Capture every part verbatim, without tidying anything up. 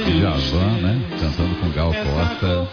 Djavan, né? Cantando com Gal Costa.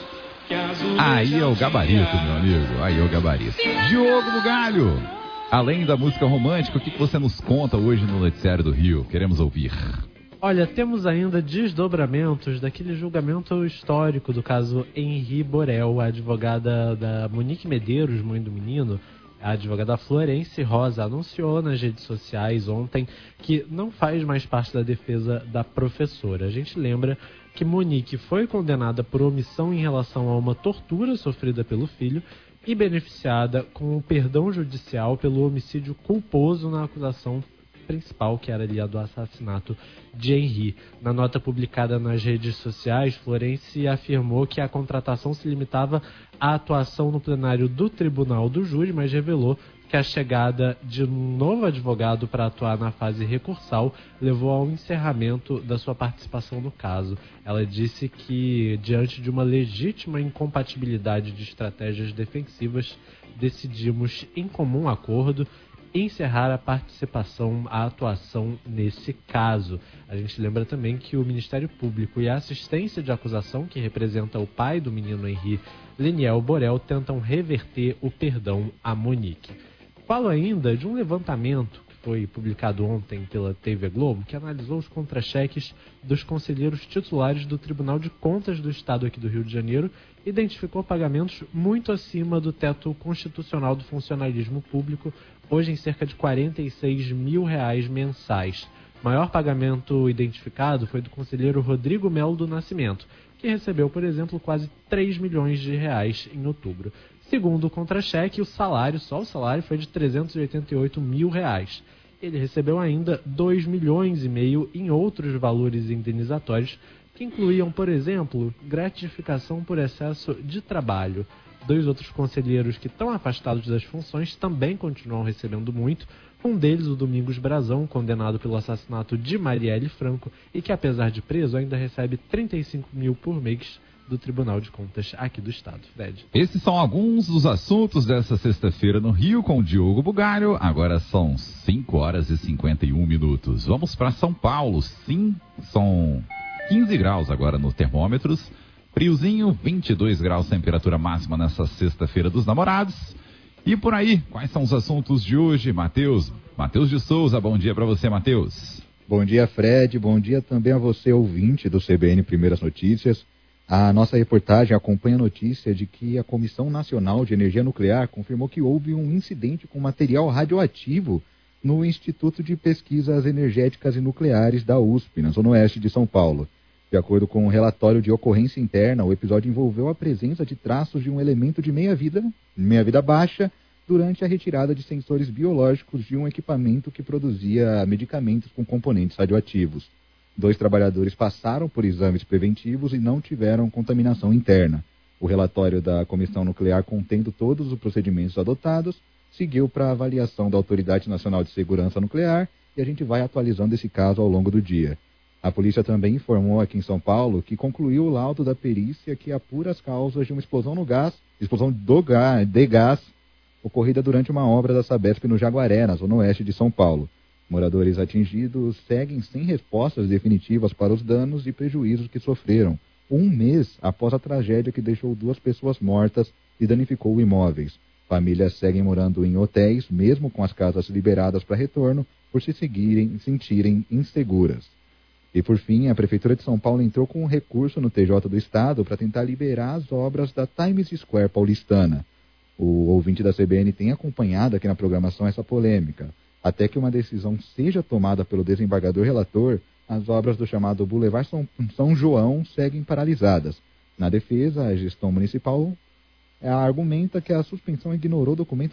Aí é o gabarito, meu amigo. Aí é o gabarito. Diogo Bugalho, além da música romântica, o que você nos conta hoje no Noticiário do Rio? Queremos ouvir. Olha, temos ainda desdobramentos daquele julgamento histórico do caso Henri Borel. A advogada da Monique Medeiros, mãe do menino, a advogada Florence Rosa, anunciou nas redes sociais ontem que não faz mais parte da defesa da professora. A gente lembra que Monique foi condenada por omissão em relação a uma tortura sofrida pelo filho e beneficiada com o perdão judicial pelo homicídio culposo na acusação principal, que era ali a do assassinato de Henri. Na nota publicada nas redes sociais, Florence afirmou que a contratação se limitava à atuação no plenário do Tribunal do Júri, mas revelou que a chegada de um novo advogado para atuar na fase recursal levou ao encerramento da sua participação no caso. Ela disse que, diante de uma legítima incompatibilidade de estratégias defensivas, decidimos, em comum acordo, encerrar a participação, a atuação nesse caso. A gente lembra também que o Ministério Público e a assistência de acusação, que representa o pai do menino Henri, Leniel Borel, tentam reverter o perdão a Monique. Falo ainda de um levantamento que foi publicado ontem pela T V Globo, que analisou os contra-cheques dos conselheiros titulares do Tribunal de Contas do Estado aqui do Rio de Janeiro, identificou pagamentos muito acima do teto constitucional do funcionalismo público, hoje em cerca de quarenta e seis mil reais mensais. O maior pagamento identificado foi do conselheiro Rodrigo Melo do Nascimento, que recebeu, por exemplo, quase três milhões de reais em outubro. Segundo o contra-cheque, o salário, só o salário, foi de trezentos e oitenta e oito mil reais. Ele recebeu ainda dois milhões e meio em outros valores indenizatórios, que incluíam, por exemplo, gratificação por excesso de trabalho. Dois outros conselheiros que estão afastados das funções também continuam recebendo muito. Um deles, o Domingos Brazão, condenado pelo assassinato de Marielle Franco e que, apesar de preso, ainda recebe trinta e cinco mil por mês do Tribunal de Contas aqui do Estado. Fred. Esses são alguns dos assuntos dessa sexta-feira no Rio com o Diogo Bugalho. Agora são cinco horas e cinquenta e um minutos. Vamos para São Paulo. Sim, são quinze graus agora nos termômetros. Friozinho, vinte e dois graus, temperatura máxima nessa sexta-feira dos namorados. E por aí, quais são os assuntos de hoje, Matheus? Matheus de Souza, bom dia para você, Matheus. Bom dia, Fred. Bom dia também a você, ouvinte do C B N Primeiras Notícias. A nossa reportagem acompanha a notícia de que a Comissão Nacional de Energia Nuclear confirmou que houve um incidente com material radioativo no Instituto de Pesquisas Energéticas e Nucleares da U S P, na Zona Oeste de São Paulo. De acordo com um relatório de ocorrência interna, o episódio envolveu a presença de traços de um elemento de meia-vida, meia-vida baixa, durante a retirada de sensores biológicos de um equipamento que produzia medicamentos com componentes radioativos. Dois trabalhadores passaram por exames preventivos e não tiveram contaminação interna. O relatório da Comissão Nuclear, contendo todos os procedimentos adotados, seguiu para a avaliação da Autoridade Nacional de Segurança Nuclear e a gente vai atualizando esse caso ao longo do dia. A polícia também informou aqui em São Paulo que concluiu o laudo da perícia que apura as causas de uma explosão no gás, explosão do gás, de gás ocorrida durante uma obra da Sabesp no Jaguaré, na Zona Oeste de São Paulo. Moradores atingidos seguem sem respostas definitivas para os danos e prejuízos que sofreram, um mês após a tragédia que deixou duas pessoas mortas e danificou imóveis. Famílias seguem morando em hotéis, mesmo com as casas liberadas para retorno, por se seguirem, sentirem inseguras. E por fim, a Prefeitura de São Paulo entrou com um recurso no T J do Estado para tentar liberar as obras da Times Square paulistana. O ouvinte da C B N tem acompanhado aqui na programação essa polêmica. Até que uma decisão seja tomada pelo desembargador relator, as obras do chamado Boulevard São, São João seguem paralisadas. Na defesa, a gestão municipal argumenta que a suspensão ignorou documentos